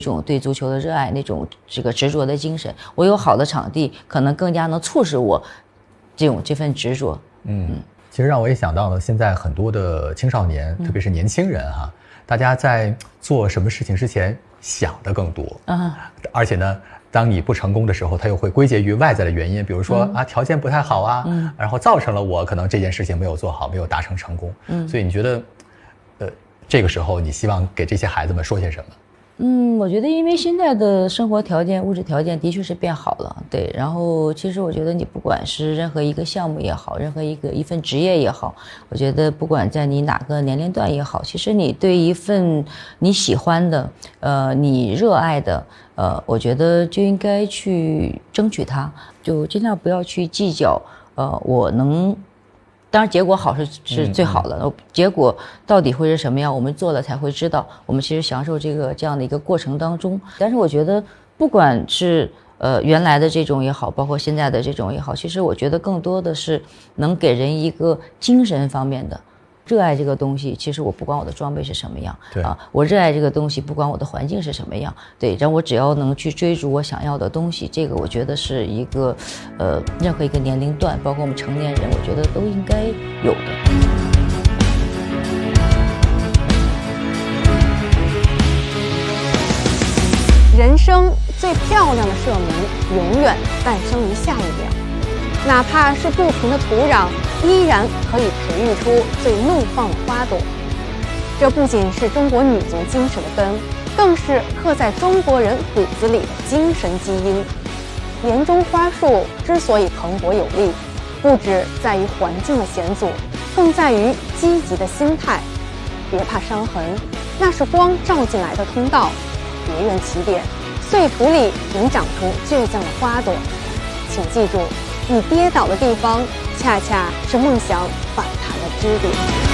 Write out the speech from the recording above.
种对足球的热爱，那种这个执着的精神。我有好的场地，可能更加能促使我这份执着。 其实让我也想到了，现在很多的青少年，特别是年轻人哈，大家在做什么事情之前想的更多而且呢，当你不成功的时候，他又会归结于外在的原因，比如说条件不太好啊，然后造成了我可能这件事情没有做好，没有达成成功。所以你觉得，这个时候你希望给这些孩子们说些什么？ 我觉得因为现在的生活条件、物质条件的确是变好了，对。然后其实我觉得你不管是任何一个项目也好，任何一份职业也好，我觉得不管在你哪个年龄段也好，其实你对一份你喜欢的，你热爱的，我觉得就应该去争取它，就尽量不要去计较，我能。当然结果好是最好的，结果到底会是什么样，我们做了才会知道。我们其实享受这样的一个过程当中，但是我觉得不管是原来的这种也好，包括现在的这种也好，其实我觉得更多的是能给人一个精神方面的热爱这个东西。其实我不管我的装备是什么样，我热爱这个东西，不管我的环境是什么样，对，然后我只要能去追逐我想要的东西，这个我觉得是一个任何一个年龄段，包括我们成年人，我觉得都应该有的。 人生最漂亮的射门，永远诞生于下一秒。哪怕是不平的土壤，依然可以培育出最怒放的花朵。这不仅是中国女足精神的根，更是刻在中国人骨子里的精神基因。年中花树之所以蓬勃有力，不只在于环境的险阻，更在于积极的心态。别怕伤痕，那是光照进来的通道。别怨起点，碎土里能长出倔强的花朵。请记住，你跌倒的地方，恰恰是梦想反弹的支点。